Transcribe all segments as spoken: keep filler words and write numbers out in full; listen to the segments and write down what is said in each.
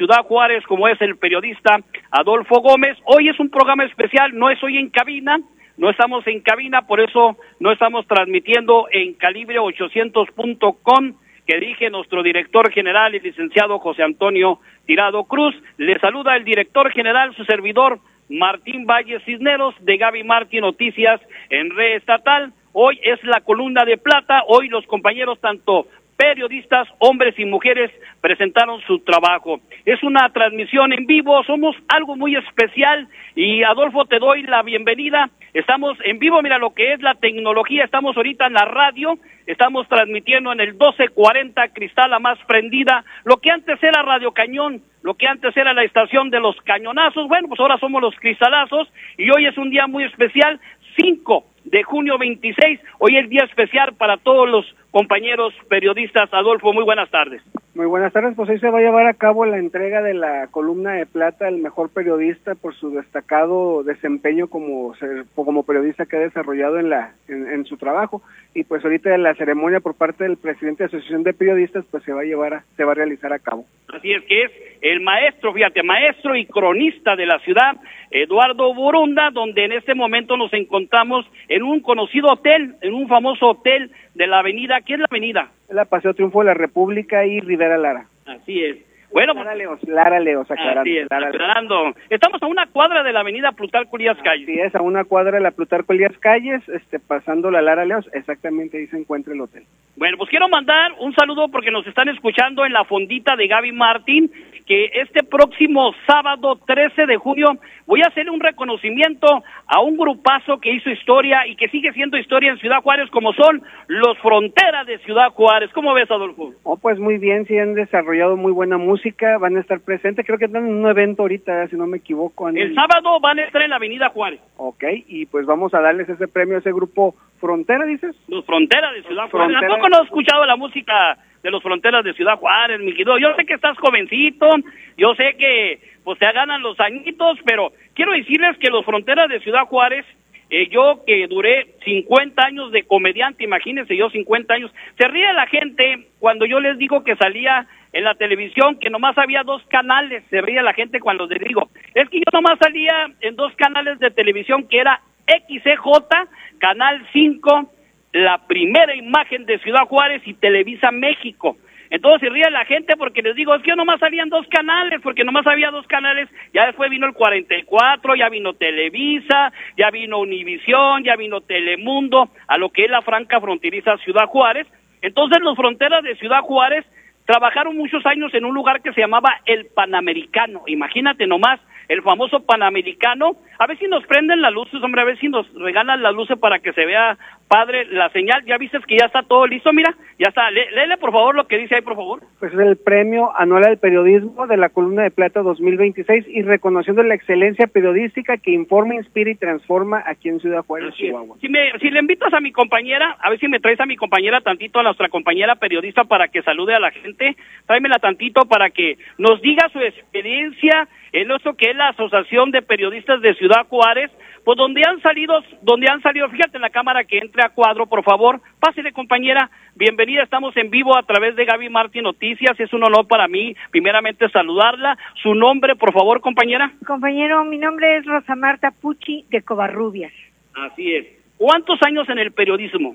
Ciudad Juárez, como es el periodista Adolfo Gómez. Hoy es un programa especial, no es hoy en cabina, no estamos en cabina, por eso no estamos transmitiendo en calibre ochocientos punto com, que dirige nuestro director general, el licenciado José Antonio Tirado Cruz. Le saluda el director general, su servidor, Martín Valle Cisneros, de Gaby Martín Noticias en Red Estatal. Hoy es la columna de plata, hoy los compañeros, tanto periodistas, hombres y mujeres, presentaron su trabajo. Es una transmisión en vivo, somos algo muy especial y Adolfo, te doy la bienvenida. Estamos en vivo, mira lo que es la tecnología, estamos ahorita en la radio, estamos transmitiendo en el doce cuarenta Cristal, la más prendida, lo que antes era Radio Cañón, lo que antes era la estación de los cañonazos. Bueno, pues ahora somos los cristalazos y hoy es un día muy especial, cinco de junio veintiséis, hoy es día especial para todos los compañeros periodistas. Adolfo, muy buenas tardes. Muy buenas tardes, pues hoy se va a llevar a cabo la entrega de la columna de plata al mejor periodista por su destacado desempeño como como periodista que ha desarrollado en la en, en su trabajo, y pues ahorita la ceremonia por parte del presidente de la Asociación de Periodistas pues se va a llevar a, se va a realizar a cabo. Así es, que es el maestro, fíjate, maestro y cronista de la ciudad, Eduardo Borunda, donde en este momento nos encontramos en un conocido hotel, en un famoso hotel de la avenida, ¿qué es la avenida? La Paseo Triunfo de la República y Rivera Lara. Así es. Bueno, Lara Leos, Lara Leos, aclarando. Así es, Lara aclarando. Leos. Estamos a una cuadra de la avenida Plutarco Elías Calles. Así es, a una cuadra de la Plutarco Elías Calles, este, pasando la Lara Leos, exactamente ahí se encuentra el hotel. Bueno, pues quiero mandar un saludo porque nos están escuchando en la fondita de Gaby Martín, que este próximo sábado trece de junio voy a hacerle un reconocimiento a un grupazo que hizo historia y que sigue siendo historia en Ciudad Juárez, como son los Fronteras de Ciudad Juárez. ¿Cómo ves, Adolfo? Oh, pues muy bien, sí han desarrollado muy buena música, van a estar presentes, creo que están en un evento ahorita, si no me equivoco. El, el sábado van a estar en la avenida Juárez. Ok, y pues vamos a darles ese premio a ese grupo Frontera, ¿dices? Los Fronteras de Ciudad Juárez. ¿A poco no has escuchado la música de los Fronteras de Ciudad Juárez, mi querido? Yo sé que estás jovencito, yo sé que pues te ganan los añitos, pero quiero decirles que los Fronteras de Ciudad Juárez, eh, yo que duré cincuenta años de comediante, imagínense yo cincuenta años, se ríe la gente cuando yo les digo que salía en la televisión, que nomás había dos canales, se ríe la gente cuando les digo, es que yo nomás salía en dos canales de televisión, que era X C J, Canal cinco, La Primera Imagen de Ciudad Juárez y Televisa México. Entonces se ríe la gente porque les digo, es que yo nomás salían dos canales, porque nomás había dos canales, ya después vino el cuarenta y cuatro, ya vino Televisa, ya vino Univisión, ya vino Telemundo, a lo que es la franca fronteriza Ciudad Juárez. Entonces los Fronteras de Ciudad Juárez trabajaron muchos años en un lugar que se llamaba El Panamericano, imagínate nomás, el famoso Panamericano. A ver si nos prenden las luces, hombre, a ver si nos regalan las luces para que se vea padre la señal. Ya viste que ya está todo listo, mira, ya está. Lé, léele por favor lo que dice ahí, por favor. Pues es el Premio Anual al Periodismo de la Columna de Plata dos mil veintiséis y reconociendo la excelencia periodística que informa, inspira y transforma aquí en Ciudad Juárez, Chihuahua. Si, me, si le invitas a mi compañera, a ver si me traes a mi compañera tantito, a nuestra compañera periodista, para que salude a la gente, tráemela tantito para que nos diga su experiencia en eso que es la Asociación de Periodistas de Ciudad Juárez, pues donde han salido, donde han salido, fíjate en la cámara que entre a cuadro, por favor, pásele compañera, bienvenida, estamos en vivo a través de Gaby Martín Noticias, es un honor para mí, primeramente saludarla, su nombre, por favor, compañera. Compañero, mi nombre es Rosa Marta Pucci, de Covarrubias. Así es. ¿Cuántos años en el periodismo?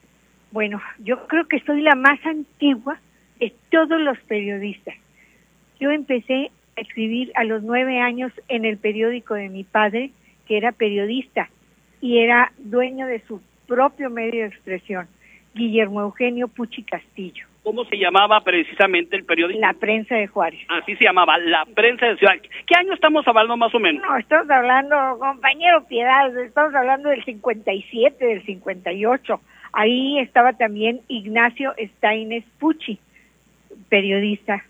Bueno, yo creo que soy la más antigua de todos los periodistas. Yo empecé a escribir a los nueve años en el periódico de mi padre, que era periodista y era dueño de su propio medio de expresión, Guillermo Eugenio Pucci Castillo. ¿Cómo se llamaba precisamente el periódico? La Prensa de Juárez. Así se llamaba, La Prensa de Ciudad. ¿Qué año estamos hablando más o menos? No, estamos hablando, compañero Piedad, estamos hablando del cincuenta y siete, del cincuenta y ocho. Ahí estaba también Ignacio Staines Pucci, periodista.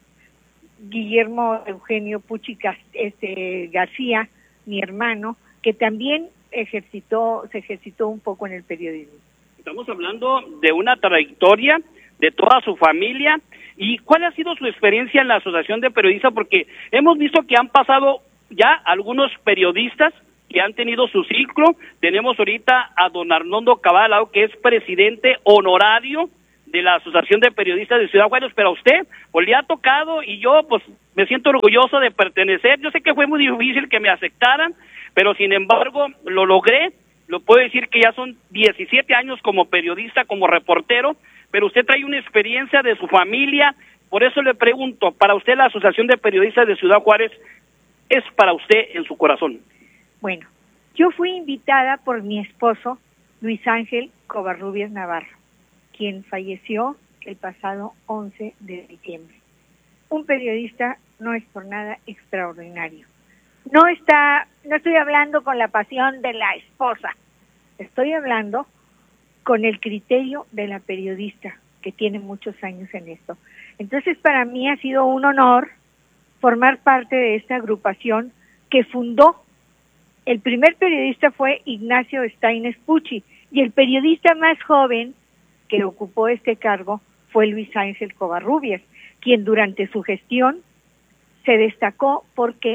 Guillermo Eugenio Pucci este, García, mi hermano, que también ejercitó, se ejercitó un poco en el periodismo. Estamos hablando de una trayectoria de toda su familia. ¿Y cuál ha sido su experiencia en la Asociación de Periodistas? Porque hemos visto que han pasado ya algunos periodistas que han tenido su ciclo. Tenemos ahorita a don Arnoldo Caballo, que es presidente honorario de la Asociación de Periodistas de Ciudad Juárez, pero a usted pues le ha tocado y yo pues me siento orgulloso de pertenecer. Yo sé que fue muy difícil que me aceptaran, pero sin embargo lo logré. Lo puedo decir que ya son diecisiete años como periodista, como reportero, pero usted trae una experiencia de su familia. Por eso le pregunto, para usted la Asociación de Periodistas de Ciudad Juárez es para usted en su corazón. Bueno, yo fui invitada por mi esposo, Luis Ángel Covarrubias Navarro, quien falleció el pasado once de diciembre. Un periodista no es por nada extraordinario. No está, no estoy hablando con la pasión de la esposa, estoy hablando con el criterio de la periodista que tiene muchos años en esto. Entonces, para mí ha sido un honor formar parte de esta agrupación que fundó. El primer periodista fue Ignacio Staines Pucci y el periodista más joven que ocupó este cargo fue Luis Ángel Covarrubias, quien durante su gestión se destacó porque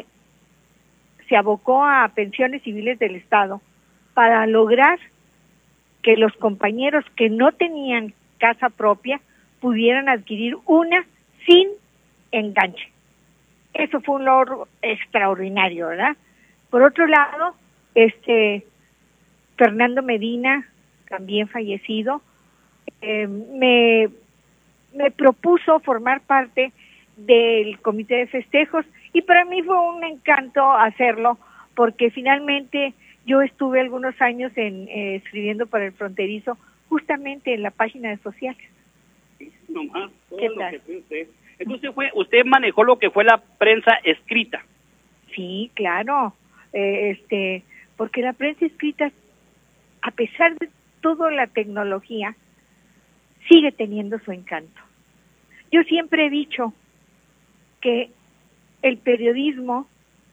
se abocó a pensiones civiles del Estado para lograr que los compañeros que no tenían casa propia pudieran adquirir una sin enganche. Eso fue un logro extraordinario, ¿verdad? Por otro lado, este Fernando Medina, también fallecido, eh, me, me propuso formar parte del comité de festejos y para mí fue un encanto hacerlo porque finalmente yo estuve algunos años en eh, escribiendo para El Fronterizo justamente en la página de sociales. Sí, nomás, todo ¿Qué lo tal? que fue usted. Entonces fue, usted manejó lo que fue la prensa escrita. Sí, claro, eh, este, porque la prensa escrita, a pesar de toda la tecnología, sigue teniendo su encanto. Yo siempre he dicho que el periodismo,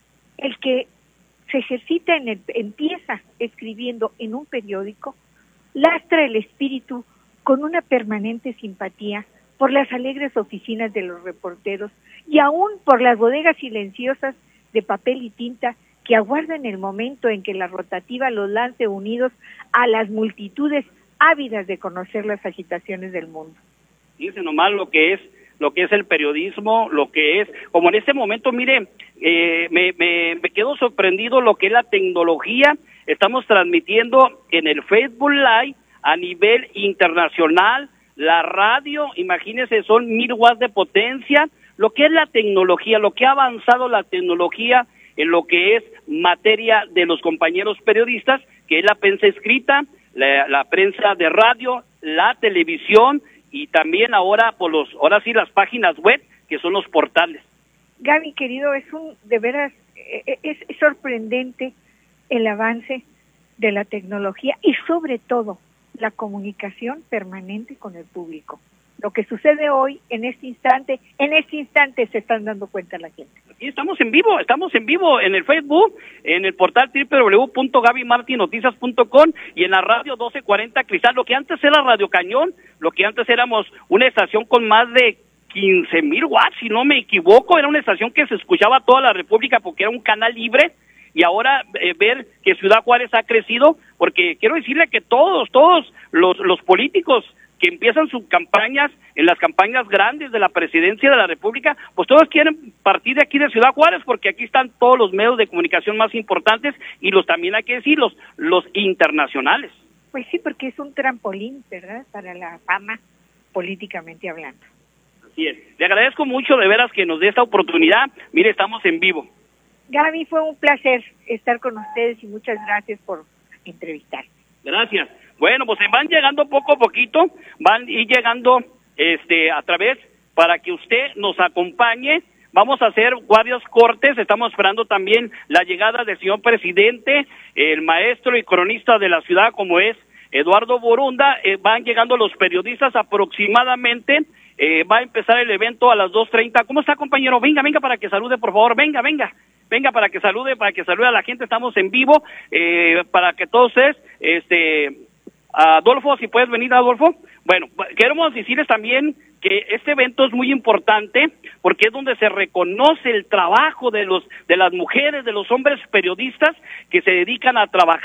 el que se ejercita en el, empieza escribiendo en un periódico, lastra el espíritu con una permanente simpatía por las alegres oficinas de los reporteros y aún por las bodegas silenciosas de papel y tinta que aguardan el momento en que la rotativa los lance unidos a las multitudes ávidas de conocer las agitaciones del mundo. Dice nomás lo que es lo que es el periodismo, lo que es, como en este momento, mire, eh, me, me, me quedo sorprendido lo que es la tecnología. Estamos transmitiendo en el Facebook Live a nivel internacional, la radio, imagínense, son mil watts de potencia, lo que es la tecnología, lo que ha avanzado la tecnología en lo que es materia de los compañeros periodistas, que es la prensa escrita, la, la prensa de radio, la televisión, y también ahora por los, ahora sí las páginas web, que son los portales. Gaby, querido, es un, de veras, es, es sorprendente el avance de la tecnología y sobre todo la comunicación permanente con el público. Lo que sucede hoy, en este instante, en este instante se están dando cuenta la gente. Aquí estamos en vivo, estamos en vivo en el Facebook, en el portal doble u doble u doble u punto gaby martin noticias punto com y en la radio doce cuarenta Cristal, lo que antes era Radio Cañón, lo que antes éramos una estación con más de quince mil watts, si no me equivoco, era una estación que se escuchaba a toda la República porque era un canal libre, y ahora eh, ver que Ciudad Juárez ha crecido, porque quiero decirle que todos, todos los, los políticos que empiezan sus campañas, en las campañas grandes de la presidencia de la República, pues todos quieren partir de aquí de Ciudad Juárez, porque aquí están todos los medios de comunicación más importantes, y los también hay que decir, los, los internacionales. Pues sí, porque es un trampolín, ¿verdad?, para la fama, políticamente hablando. Así es. Le agradezco mucho de veras que nos dé esta oportunidad. Mire, estamos en vivo. Gaby, fue un placer estar con ustedes y muchas gracias por entrevistarme. Gracias. Bueno, pues se van llegando poco a poquito, van a ir llegando este, a través para que usted nos acompañe. Vamos a hacer varios cortes, estamos esperando también la llegada del señor presidente, el maestro y cronista de la ciudad como es Eduardo Borunda. Eh, van llegando los periodistas aproximadamente, eh, va a empezar el evento a las dos treinta. ¿Cómo está, compañero? Venga, venga para que salude, por favor, venga, venga. Venga para que salude, para que salude a la gente, estamos en vivo, eh, para que todos ustedes, este, Adolfo, si puedes venir, Adolfo. Bueno, queremos decirles también que este evento es muy importante porque es donde se reconoce el trabajo de los de las mujeres, de los hombres periodistas que se dedican a trabajar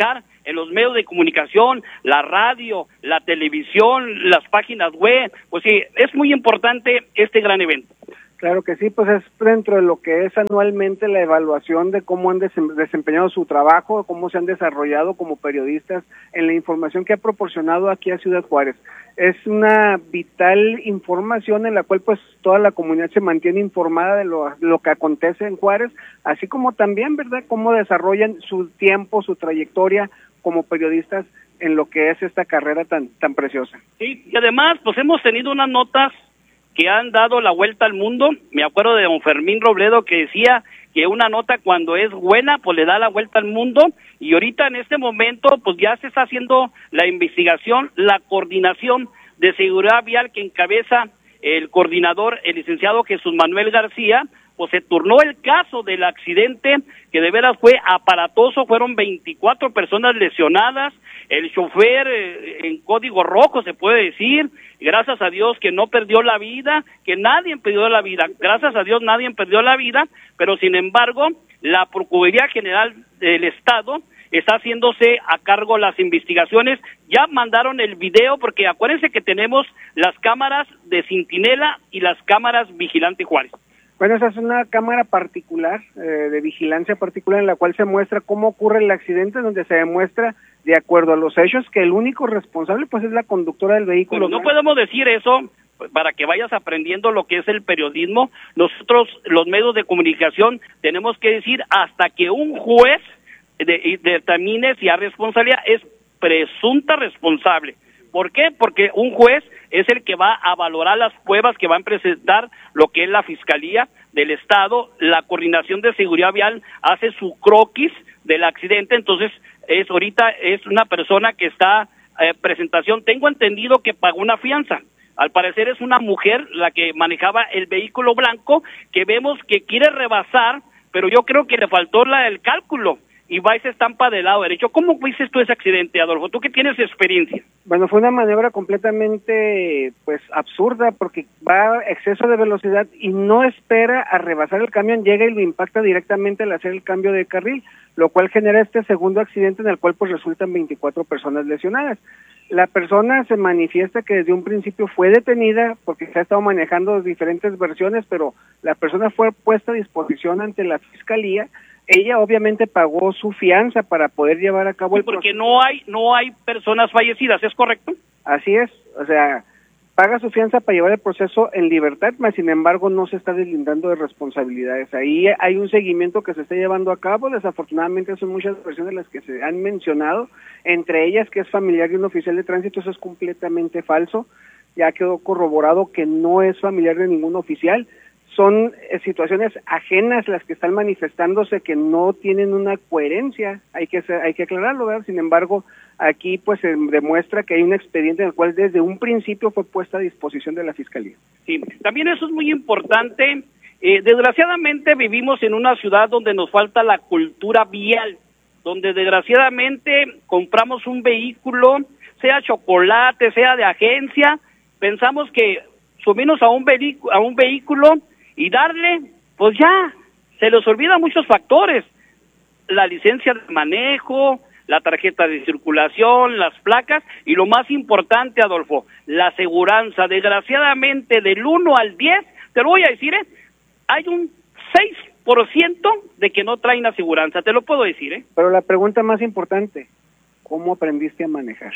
en los medios de comunicación, la radio, la televisión, las páginas web. Pues sí, es muy importante este gran evento. Claro que sí, pues es dentro de lo que es anualmente la evaluación de cómo han desem desempeñado su trabajo, cómo se han desarrollado como periodistas en la información que ha proporcionado aquí a Ciudad Juárez. Es una vital información en la cual pues toda la comunidad se mantiene informada de lo, lo que acontece en Juárez, así como también, ¿verdad?, cómo desarrollan su tiempo, su trayectoria como periodistas en lo que es esta carrera tan, tan preciosa. Sí, y además pues hemos tenido unas notas que han dado la vuelta al mundo. Me acuerdo de don Fermín Robledo que decía que una nota cuando es buena, pues le da la vuelta al mundo, y ahorita en este momento, pues ya se está haciendo la investigación, la coordinación de seguridad vial que encabeza el coordinador, el licenciado Jesús Manuel García. Pues se turnó el caso del accidente, que de veras fue aparatoso, fueron veinticuatro personas lesionadas, el chofer eh, en código rojo, se puede decir, gracias a Dios que no perdió la vida, que nadie perdió la vida, gracias a Dios nadie perdió la vida, pero sin embargo, la Procuraduría General del Estado está haciéndose a cargo las investigaciones. Ya mandaron el video, porque acuérdense que tenemos las cámaras de Centinela y las cámaras Vigilante Juárez. Bueno, esa es una cámara particular, eh, de vigilancia particular, en la cual se muestra cómo ocurre el accidente, donde se demuestra, de acuerdo a los hechos, que el único responsable pues es la conductora del vehículo. Bueno, no podemos decir eso para que vayas aprendiendo lo que es el periodismo. Nosotros, los medios de comunicación, tenemos que decir hasta que un juez de, determine si hay responsabilidad, es presunta responsable. ¿Por qué? Porque un juez es el que va a valorar las pruebas que van a presentar lo que es la Fiscalía del Estado. La Coordinación de Seguridad Vial hace su croquis del accidente, entonces es ahorita es una persona que está eh, presentación. Tengo entendido que pagó una fianza. Al parecer es una mujer la que manejaba el vehículo blanco, que vemos que quiere rebasar, pero yo creo que le faltó la del cálculo y va y se estampa del lado derecho. ¿Cómo viste tú ese accidente, Adolfo? Tú que tienes experiencia. Bueno, fue una maniobra completamente, pues, absurda, porque va a exceso de velocidad y no espera a rebasar el camión, llega y lo impacta directamente al hacer el cambio de carril, lo cual genera este segundo accidente en el cual, pues, resultan veinticuatro personas lesionadas. La persona se manifiesta que desde un principio fue detenida porque se ha estado manejando diferentes versiones, pero la persona fue puesta a disposición ante la Fiscalía. Ella obviamente pagó su fianza para poder llevar a cabo sí, el porque proceso. no hay no hay personas fallecidas, ¿es correcto? Así es, o sea, paga su fianza para llevar el proceso en libertad, mas sin embargo no se está deslindando de responsabilidades. Ahí hay un seguimiento que se está llevando a cabo. Desafortunadamente son muchas versiones las que se han mencionado, entre ellas que es familiar de un oficial de tránsito. Eso es completamente falso, ya quedó corroborado que no es familiar de ningún oficial. Son eh, situaciones ajenas las que están manifestándose, que no tienen una coherencia, hay que ser, hay que aclararlo, ¿verdad? Sin embargo, aquí pues se demuestra que hay un expediente en el cual desde un principio fue puesta a disposición de la Fiscalía. Sí, también eso es muy importante. Eh, desgraciadamente vivimos en una ciudad donde nos falta la cultura vial, donde desgraciadamente compramos un vehículo, sea chocolate, sea de agencia, pensamos que subimos a un vehículo, a un vehículo y darle, pues ya, se les olvida muchos factores, la licencia de manejo, la tarjeta de circulación, las placas, y lo más importante, Adolfo, la aseguranza. Desgraciadamente, del uno al diez, te lo voy a decir, ¿eh? Hay un seis por ciento de que no traen aseguranza, te lo puedo decir, ¿eh? Pero la pregunta más importante, ¿cómo aprendiste a manejar?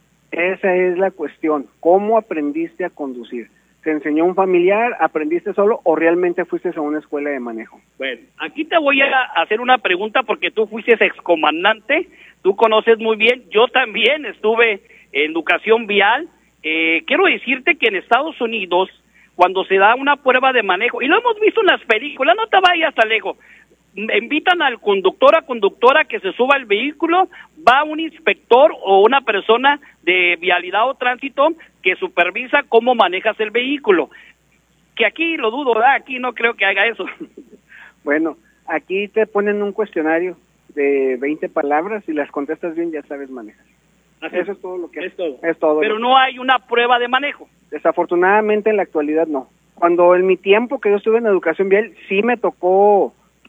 Esa es la cuestión, ¿cómo aprendiste a conducir? ¿Te enseñó un familiar, aprendiste solo o realmente fuiste a una escuela de manejo? Bueno, aquí te voy a hacer una pregunta porque tú fuiste excomandante, tú conoces muy bien, yo también estuve en educación vial. Eh, quiero decirte que en Estados Unidos, cuando se da una prueba de manejo, y lo hemos visto en las películas, no te vayas tan lejos, invitan al conductor a conductora que se suba al vehículo, va un inspector o una persona de vialidad o tránsito que supervisa cómo manejas el vehículo. Que aquí lo dudo, ¿verdad? Aquí no creo que haga eso. Bueno, aquí te ponen un cuestionario de veinte palabras y las contestas bien, ya sabes manejar. Así Eso es todo lo que es todo. Es todo. Pero no hay una prueba de manejo. Desafortunadamente en la actualidad no. Cuando en mi tiempo que yo estuve en educación vial sí me tocó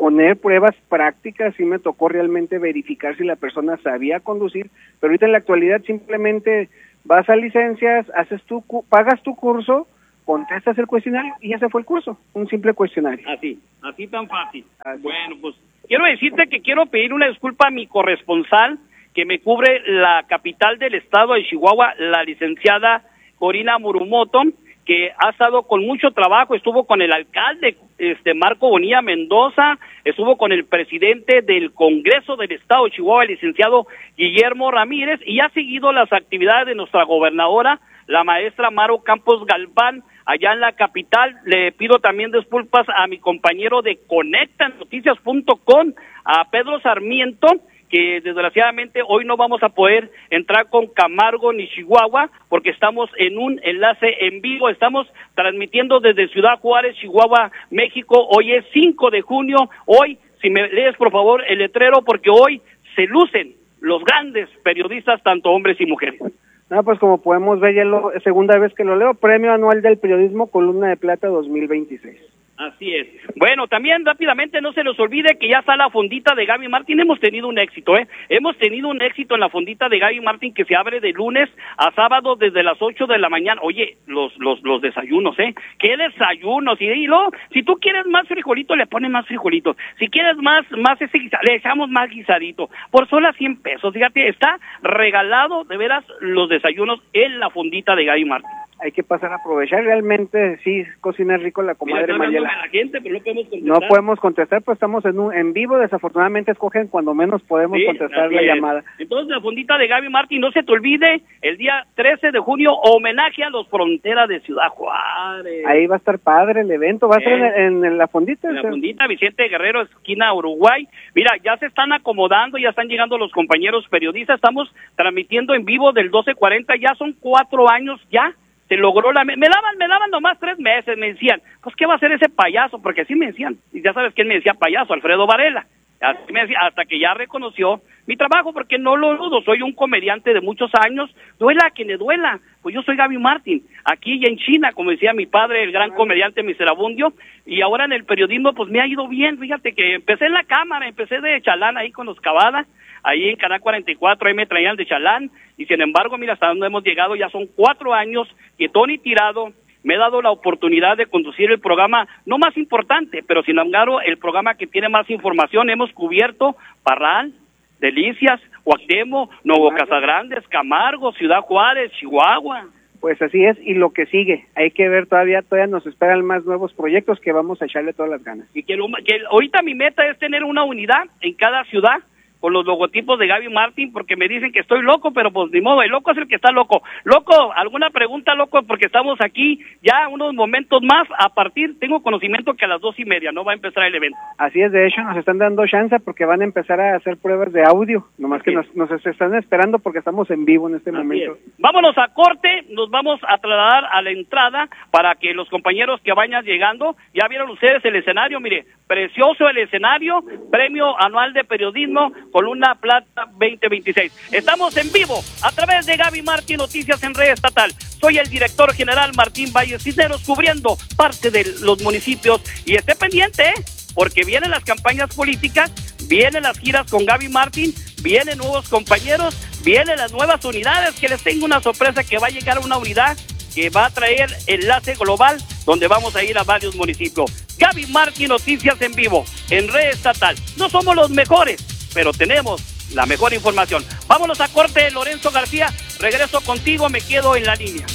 poner pruebas prácticas, sí me tocó realmente verificar si la persona sabía conducir, pero ahorita en la actualidad simplemente vas a licencias, haces tu, pagas tu curso, contestas el cuestionario y ese fue el curso, un simple cuestionario. Así, así tan fácil. Así. Bueno, pues quiero decirte que quiero pedir una disculpa a mi corresponsal que me cubre la capital del estado de Chihuahua, la licenciada Corina Murumoto, que ha estado con mucho trabajo, estuvo con el alcalde este Marco Bonilla Mendoza, estuvo con el presidente del Congreso del Estado de Chihuahua, el licenciado Guillermo Ramírez, y ha seguido las actividades de nuestra gobernadora, la maestra Maro Campos Galván, allá en la capital. Le pido también disculpas a mi compañero de conecta noticias punto com, a Pedro Sarmiento, que desgraciadamente hoy no vamos a poder entrar con Camargo ni Chihuahua porque estamos en un enlace en vivo, estamos transmitiendo desde Ciudad Juárez, Chihuahua, México. Hoy es cinco de junio, hoy, si me lees por favor el letrero, porque hoy se lucen los grandes periodistas, tanto hombres y mujeres. No, pues como podemos ver, ya lo segunda vez que lo leo, Premio Anual del Periodismo, Columna de Plata dos mil veintiséis. Así es. Bueno, también rápidamente no se nos olvide que ya está la fondita de Gaby Martín. Hemos tenido un éxito, ¿eh? Hemos tenido un éxito en la fondita de Gaby Martín, que se abre de lunes a sábado desde las ocho de la mañana. Oye, los los los desayunos, ¿eh? ¿Qué desayunos? Y, y luego, si tú quieres más frijolito, le pones más frijolito. Si quieres más más ese guisado, le echamos más guisadito. Por solo cien pesos, fíjate, está regalado de veras los desayunos en la fondita de Gaby Martín. Hay que pasar a aprovechar, realmente sí cocina rico la comadre Mayela. La gente, pero no podemos contestar. No podemos contestar, pues estamos en un, en vivo, desafortunadamente escogen cuando menos podemos sí, contestar la es. llamada. Entonces la fondita de Gaby Martín, no se te olvide, el día trece de junio, homenaje a los Fronteras de Ciudad Juárez. Ahí va a estar padre el evento, va a ser eh, en, en la fondita. En la fondita, Vicente Guerrero, esquina Uruguay. Mira, ya se están acomodando, ya están llegando los compañeros periodistas, estamos transmitiendo en vivo del doce cuarenta, ya son cuatro años ya. Se logró la... Me daban, me daban nomás tres meses, me decían, pues, ¿qué va a hacer ese payaso? Porque así me decían, y ya sabes quién me decía payaso, Alfredo Varela. Así me decía, hasta que ya reconoció mi trabajo, porque no lo dudo, soy un comediante de muchos años, duela a quien le duela, pues yo soy Gaby Martín, aquí y en China, como decía mi padre, el gran comediante mister Abundio, y ahora en el periodismo, pues me ha ido bien, fíjate que empecé en la cámara, empecé de chalán ahí con los Cavada, ahí en Canal cuarenta y cuatro, ahí me traían de chalán, y sin embargo, mira, hasta donde hemos llegado, ya son cuatro años que Tony Tirado me he dado la oportunidad de conducir el programa, no más importante, pero sin embargo, el programa que tiene más información. Hemos cubierto Parral, Delicias, Cuauhtémoc, Nuevo Casagrandes, Camargo, Ciudad Juárez, Chihuahua. Pues así es, y lo que sigue, hay que ver todavía, todavía nos esperan más nuevos proyectos que vamos a echarle todas las ganas. Y que, lo, que ahorita mi meta es tener una unidad en cada ciudad, con los logotipos de Gaby Martín, porque me dicen que estoy loco, pero pues ni modo, el loco es el que está loco. Loco, ¿alguna pregunta, loco? Porque estamos aquí ya unos momentos más, a partir, tengo conocimiento que a las dos y media no va a empezar el evento. Así es, de hecho nos están dando chance porque van a empezar a hacer pruebas de audio, nomás Así que nos, nos están esperando porque estamos en vivo en este Así momento. Es. Vámonos a corte, nos vamos a trasladar a la entrada para que los compañeros que vayan llegando, ya vieron ustedes el escenario, mire, precioso el escenario, Premio Anual de Periodismo, Columna Plata veinte veintiséis. Estamos en vivo a través de Gaby Martín Noticias en Red Estatal. Soy el director general Martín Valles Cisneros, cubriendo parte de los municipios. Y esté pendiente, ¿eh? Porque vienen las campañas políticas, vienen las giras con Gaby Martín, vienen nuevos compañeros, vienen las nuevas unidades, que les tengo una sorpresa, que va a llegar una unidad que va a traer enlace global, donde vamos a ir a varios municipios. Gaby Martín Noticias en vivo, en Red Estatal. No somos los mejores, pero tenemos la mejor información. Vámonos a corte, Lorenzo García, regreso contigo, me quedo en la línea.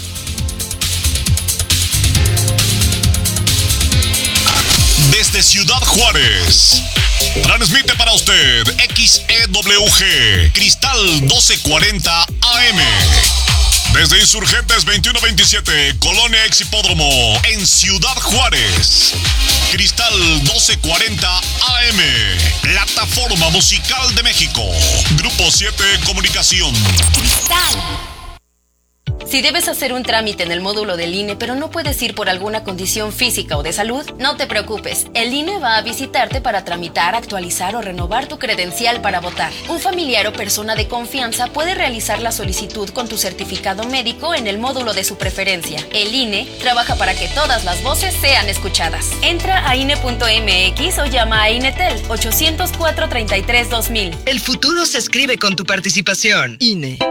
Desde Ciudad Juárez, transmite para usted X E W G, Cristal doce cuarenta A M. Desde Insurgentes veintiuno veintisiete, Colonia Ex Hipódromo, en Ciudad Juárez. Cristal doce cuarenta A M, Plataforma Musical de México. Grupo siete Comunicación. Cristal. Si debes hacer un trámite en el módulo del I N E pero no puedes ir por alguna condición física o de salud, no te preocupes. El I N E va a visitarte para tramitar, actualizar o renovar tu credencial para votar. Un familiar o persona de confianza puede realizar la solicitud con tu certificado médico en el módulo de su preferencia. El I N E trabaja para que todas las voces sean escuchadas. Entra a I N E punto M X o llama a INETEL ochocientos cuatro, treinta y tres, dos mil. El futuro se escribe con tu participación. I N E.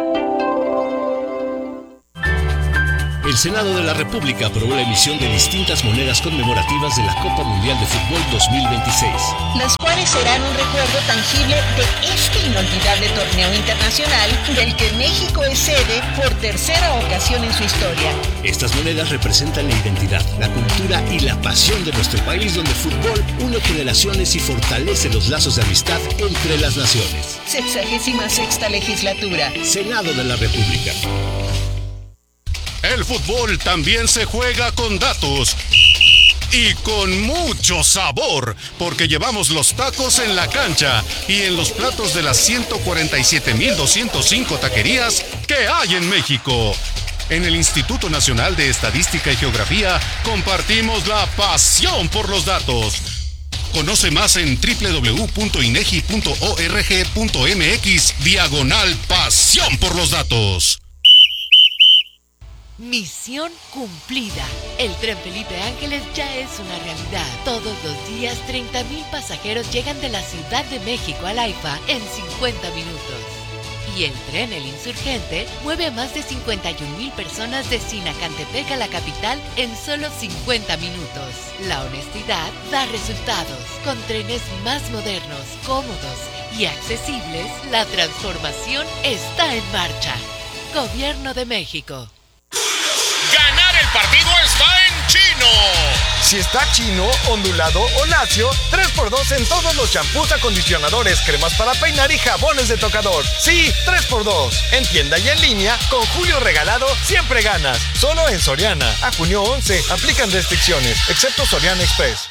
El Senado de la República aprobó la emisión de distintas monedas conmemorativas de la Copa Mundial de Fútbol dos mil veintiséis. Las cuales serán un recuerdo tangible de este inolvidable torneo internacional del que México es sede por tercera ocasión en su historia. Estas monedas representan la identidad, la cultura y la pasión de nuestro país, donde el fútbol une generaciones y fortalece los lazos de amistad entre las naciones. Sexagésima sexta legislatura. Senado de la República. El fútbol también se juega con datos y con mucho sabor, porque llevamos los tacos en la cancha y en los platos de las ciento cuarenta y siete mil doscientos cinco taquerías que hay en México. En el Instituto Nacional de Estadística y Geografía compartimos la pasión por los datos. Conoce más en doble u doble u doble u punto inegi punto org punto mx diagonal pasión por los datos. Misión cumplida. El tren Felipe Ángeles ya es una realidad. Todos los días treinta mil pasajeros llegan de la Ciudad de México al AIFA en cincuenta minutos. Y el tren El Insurgente mueve a más de cincuenta y un mil personas de Sinacantepec a la capital en solo cincuenta minutos. La honestidad da resultados. Con trenes más modernos, cómodos y accesibles, la transformación está en marcha. Gobierno de México. Ganar el partido está en Chino. Si está chino, ondulado o lacio, tres por dos en todos los champús, acondicionadores, cremas para peinar y jabones de tocador. Sí, tres por dos. En tienda y en línea, con Julio Regalado, siempre ganas. Solo en Soriana. A junio once, aplican restricciones, excepto Soriana Express.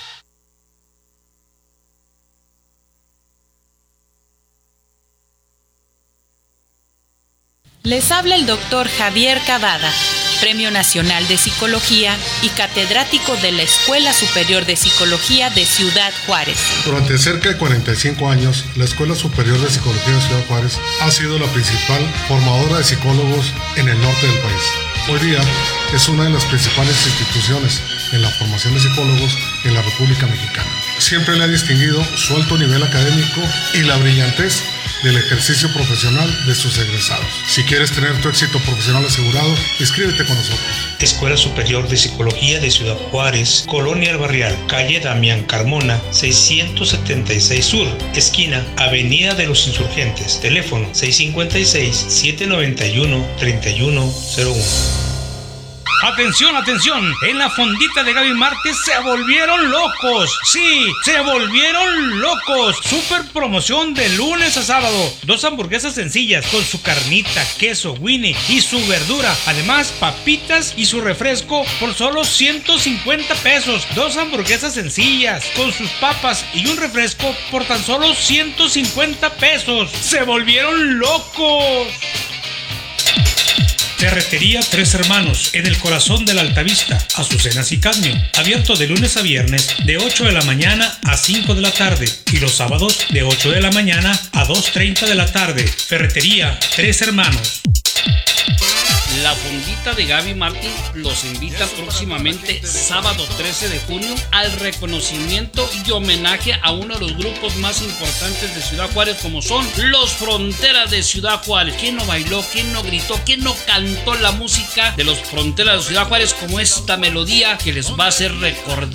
Les habla el doctor Javier Cavada, Premio Nacional de Psicología y catedrático de la Escuela Superior de Psicología de Ciudad Juárez. Durante cerca de cuarenta y cinco años, la Escuela Superior de Psicología de Ciudad Juárez ha sido la principal formadora de psicólogos en el norte del país. Hoy día es una de las principales instituciones en la formación de psicólogos en la República Mexicana. Siempre le ha distinguido su alto nivel académico y la brillantez del ejercicio profesional de sus egresados. Si quieres tener tu éxito profesional asegurado, inscríbete con nosotros. Escuela Superior de Psicología de Ciudad Juárez, Colonia El Barrial, calle Damián Carmona, seiscientos setenta y seis Sur, esquina Avenida de los Insurgentes. Teléfono seis cinco seis, siete nueve uno, tres uno cero uno. Atención, atención, en la fondita de Gaby Márquez se volvieron locos. Sí, se volvieron locos. Super promoción de lunes a sábado. Dos hamburguesas sencillas con su carnita, queso, Winnie y su verdura. Además, papitas y su refresco por solo ciento cincuenta pesos. Dos hamburguesas sencillas con sus papas y un refresco por tan solo ciento cincuenta pesos. Se volvieron locos. Ferretería Tres Hermanos, en el corazón de la Altavista, Azucenas y Cadmio. Abierto de lunes a viernes, de ocho de la mañana a cinco de la tarde. Y los sábados, de ocho de la mañana a dos treinta de la tarde. Ferretería Tres Hermanos. La fondita de Gaby Martín los invita próximamente sábado trece de junio al reconocimiento y homenaje a uno de los grupos más importantes de Ciudad Juárez, como son los Fronteras de Ciudad Juárez. ¿Quién no bailó? ¿Quién no gritó? ¿Quién no cantó la música de los Fronteras de Ciudad Juárez como esta melodía que les va a hacer recordar